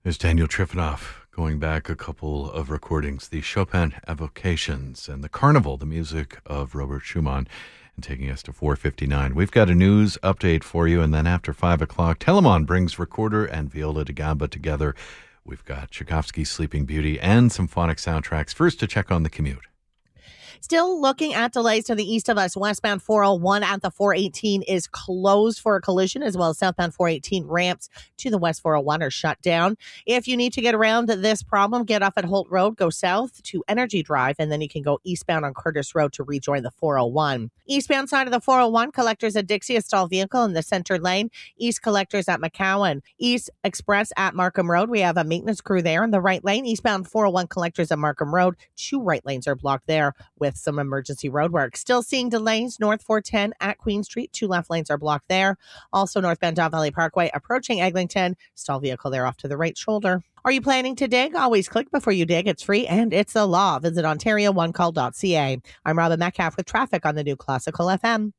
There's Daniel Trifanoff going back a couple of recordings, the Chopin Evocations and the Carnival, the music of Robert Schumann, and taking us to 4:59. We've got a news update for you, and then after 5 o'clock, Telemon brings recorder and viola da gamba together. We've got Tchaikovsky's Sleeping Beauty and some phonic soundtracks. First, to check on the commute. Still looking at delays to the east of us. Westbound 401 at the 418 is closed for a collision, as well as southbound 418 ramps to the west 401 are shut down. If you need to get around this problem, get off at Holt Road, go south to Energy Drive, and then you can go eastbound on Curtis Road to rejoin the 401. Eastbound side of the 401, collectors at Dixie, a stalled vehicle in the center lane. East collectors at McCowan. East Express at Markham Road. We have a maintenance crew there in the right lane. Eastbound 401 collectors at Markham Road. 2 right lanes are blocked there with some emergency road work. Still seeing delays north 410 at Queen Street. 2 left lanes are blocked there. Also northbound Don Valley Parkway approaching Eglinton. Stall vehicle there off to the right shoulder. Are you planning to dig? Always click before you dig. It's free and it's the law. Visit OntarioOneCall.ca. I'm Robin Metcalf with traffic on the new Classical FM.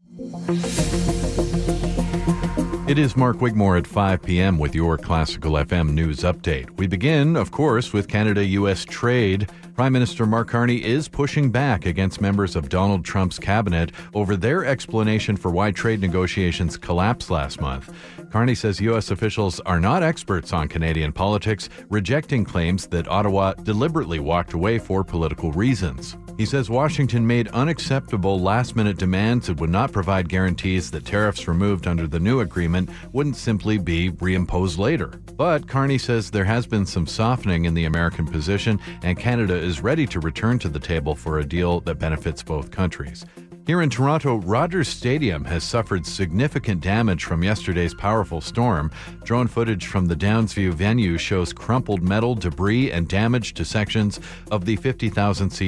It is Mark Wigmore at 5 p.m. with your Classical FM news update. We begin, of course, with Canada-U.S. trade. Prime Minister Mark Carney is pushing back against members of Donald Trump's cabinet over their explanation for why trade negotiations collapsed last month. Carney says U.S. officials are not experts on Canadian politics, rejecting claims that Ottawa deliberately walked away for political reasons. He says Washington made unacceptable last-minute demands that would not provide guarantees that tariffs removed under the new agreement wouldn't simply be reimposed later. But Carney says there has been some softening in the American position, and Canada is ready to return to the table for a deal that benefits both countries. Here in Toronto, Rogers Stadium has suffered significant damage from yesterday's powerful storm. Drone footage from the Downsview venue shows crumpled metal, debris, and damage to sections of the 50,000-seat